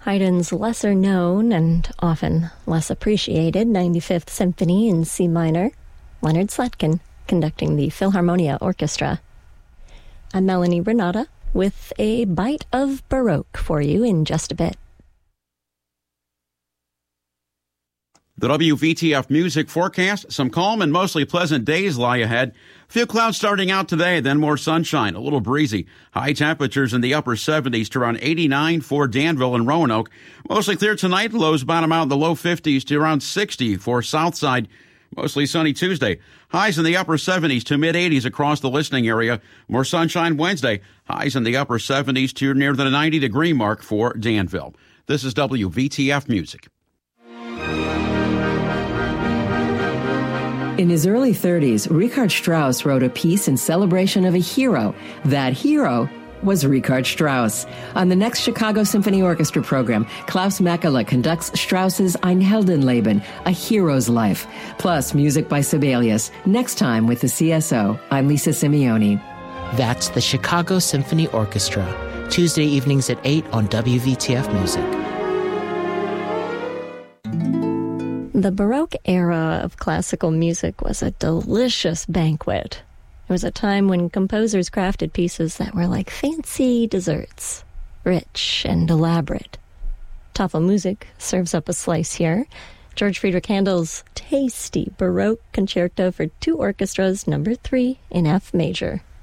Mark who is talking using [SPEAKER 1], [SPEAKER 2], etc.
[SPEAKER 1] Haydn's lesser-known and often less appreciated 95th Symphony in C minor, Leonard Slatkin conducting the Philharmonia Orchestra. I'm Melanie Renata with a bite of Baroque for you in just a bit.
[SPEAKER 2] The WVTF music forecast, some calm and mostly pleasant days lie ahead. Few clouds starting out today, then more sunshine, a little breezy. High temperatures in the upper 70s to around 89 for Danville and Roanoke. Mostly clear tonight, lows bottom out in the low 50s to around 60 for Southside. Mostly sunny Tuesday. Highs in the upper 70s to mid-80s across the listening area. More sunshine Wednesday. Highs in the upper 70s to near the 90-degree mark for Danville. This is WVTF Music.
[SPEAKER 3] In his early 30s, Richard Strauss wrote a piece in celebration of a hero. That hero was Richard Strauss. On the next Chicago Symphony Orchestra program, Klaus Makela conducts Strauss's Ein Heldenleben, A Hero's Life, plus music by Sibelius. Next time with the CSO, I'm Lisa Simeone.
[SPEAKER 4] That's the Chicago Symphony Orchestra, Tuesday evenings at 8 on WVTF Music.
[SPEAKER 1] The Baroque era of classical music was a delicious banquet. It was a time when composers crafted pieces that were like fancy desserts, rich and elaborate. Tafelmusik serves up a slice here. George Friedrich Handel's tasty Baroque Concerto for two orchestras, number 3 in F major.